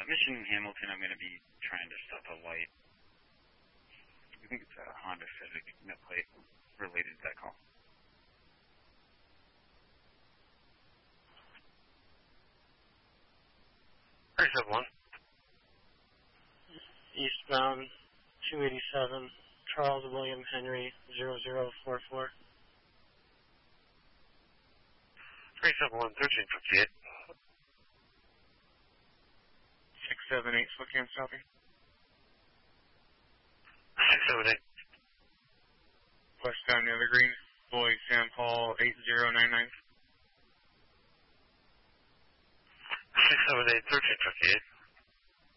Mission Hamilton, I'm going to be trying to stop a light. I think it's a Honda Civic plate related to that call. 371. Eastbound 287, Charles William Henry 0044. 371, 1358. 678 Spokane stopping. 678. Westbound Evergreen, Boy San Paul 8099. 678, 1358.